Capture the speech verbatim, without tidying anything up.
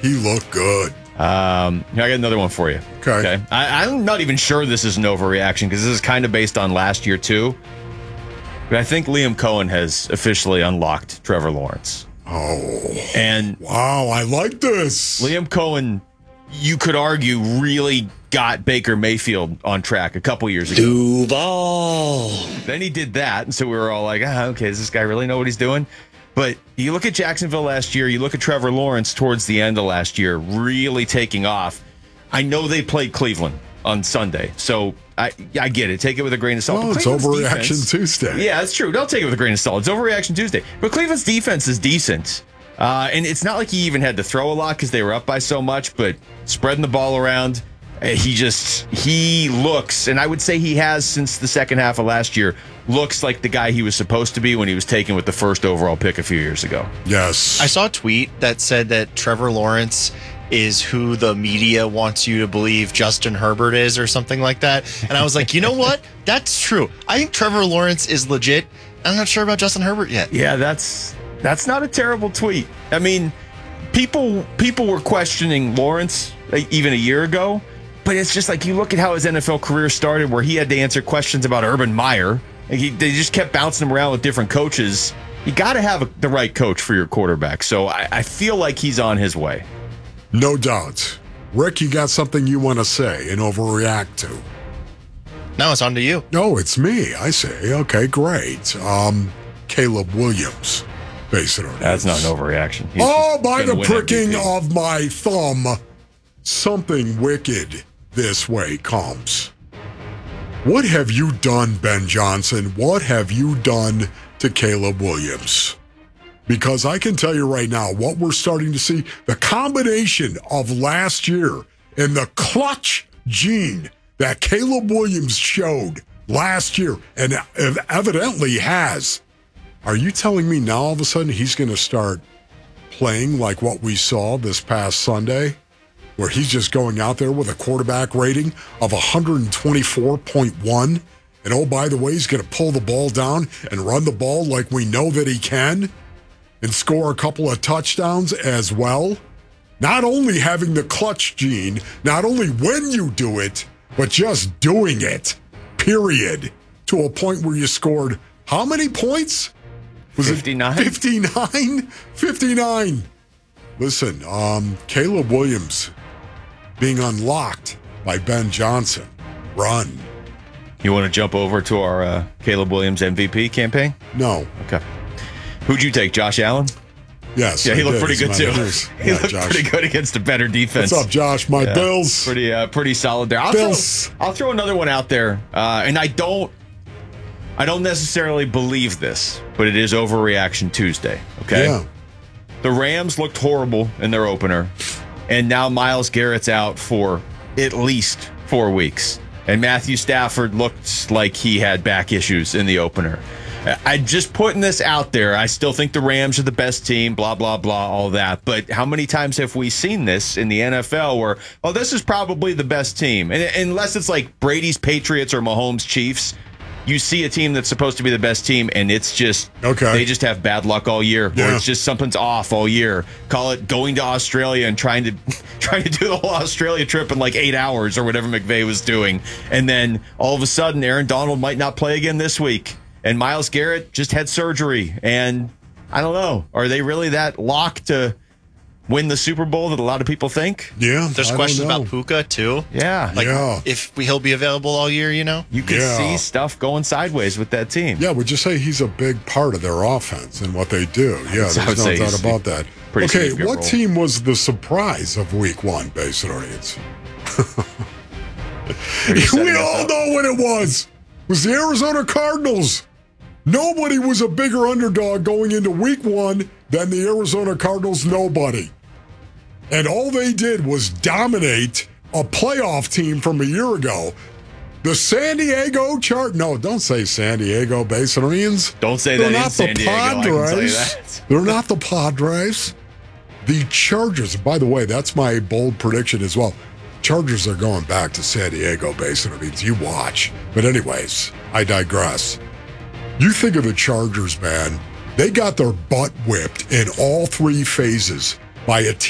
He looked good. Um, I got another one for you. Okay. okay? I, I'm not even sure this is an overreaction because this is kind of based on last year, too. But I think Liam Cohen has officially unlocked Trevor Lawrence. Oh. And wow, I like this. Liam Cohen, you could argue, really got Baker Mayfield on track a couple years ago. Duval. Then he did that, and so we were all like, ah, okay, does this guy really know what he's doing? But you look at Jacksonville last year, you look at Trevor Lawrence towards the end of last year, really taking off. I know they played Cleveland on Sunday, so I I get it. Take it with a grain of salt. Oh, it's overreaction defense, Tuesday. Yeah, that's true. Don't take it with a grain of salt. It's overreaction Tuesday. But Cleveland's defense is decent. Uh, and it's not like he even had to throw a lot because they were up by so much, but spreading the ball around, he just, he looks, and I would say he has since the second half of last year, looks like the guy he was supposed to be when he was taken with the first overall pick a few years ago. Yes. I saw a tweet that said that Trevor Lawrence is who the media wants you to believe Justin Herbert is or something like that. And I was like, you know what? That's true. I think Trevor Lawrence is legit. I'm not sure about Justin Herbert yet. Yeah, that's that's not a terrible tweet. I mean, people people were questioning Lawrence even a year ago, but it's just like you look at how his N F L career started where he had to answer questions about Urban Meyer. He, they just kept bouncing him around with different coaches. You got to have a, the right coach for your quarterback. So I, I feel like he's on his way. No doubt. Rick, you got something you want to say and overreact to? No, it's on to you. No, it's me. I say, okay, great. Um, Caleb Williams, basically. That's not an overreaction. He's oh, by the pricking M V P. of my thumb, something wicked this way comes. What have you done, Ben Johnson? What have you done to Caleb Williams? Because I can tell you right now, what we're starting to see, the combination of last year and the clutch gene that Caleb Williams showed last year and evidently has. Are you telling me now all of a sudden he's going to start playing like what we saw this past Sunday, where he's just going out there with a quarterback rating of one twenty-four point one? And oh, by the way, he's going to pull the ball down and run the ball like we know that he can? And score a couple of touchdowns as well. Not only having the clutch gene, not only when you do it, but just doing it, period. To a point where you scored how many points? Was fifty-nine? It fifty-nine? fifty-nine. Listen, um, Caleb Williams being unlocked by Ben Johnson. Run. You want to jump over to our uh, Caleb Williams M V P campaign? No. Okay. Who'd you take, Josh Allen? Yes. Yeah, he I looked did. pretty good, too. He Yeah, looked Josh. pretty good against a better defense. What's up, Josh? My Yeah, Bills. Pretty uh, pretty solid there. I'll Bills. throw, I'll throw another one out there. Uh, and I don't I don't necessarily believe this, but it is Overreaction Tuesday, okay? Yeah. The Rams looked horrible in their opener, and now Myles Garrett's out for at least four weeks. And Matthew Stafford looked like he had back issues in the opener. I just putting this out there. I still think the Rams are the best team, blah, blah, blah, all that. But how many times have we seen this in the N F L where, oh, this is probably the best team? And unless it's like Brady's Patriots or Mahomes' Chiefs, you see a team that's supposed to be the best team, and it's just, okay. they just have bad luck all year. Yeah. Or it's just something's off all year. Call it going to Australia and trying to trying to do the whole Australia trip in like eight hours or whatever McVay was doing. And then all of a sudden, Aaron Donald might not play again this week. And Myles Garrett just had surgery. And I don't know. Are they really that locked to win the Super Bowl that a lot of people think? Yeah. There's I questions don't know. about Puka, too. Yeah. Like, yeah. if he'll be available all year, you know? You could Yeah. see stuff going sideways with that team. Yeah, would you say he's a big part of their offense and what they do? Yeah, I would there's no say doubt he's about that. pretty Okay, significant what role. team was the surprise of week one, Base Audience? Are you setting We us all up? know what it was. It was the Arizona Cardinals. Nobody was a bigger underdog going into week one than the Arizona Cardinals. Nobody. And all they did was dominate a playoff team from a year ago. The San Diego Chart. No, don't say San Diego Basinarians. Don't say They're that in not San the Diego. I can tell you Padres. that. They're not the Padres. The Chargers. By the way, that's my bold prediction as well. Chargers are going back to San Diego Basinarians. You watch. But anyways, I digress. You think of the Chargers, man. They got their butt whipped in all three phases by a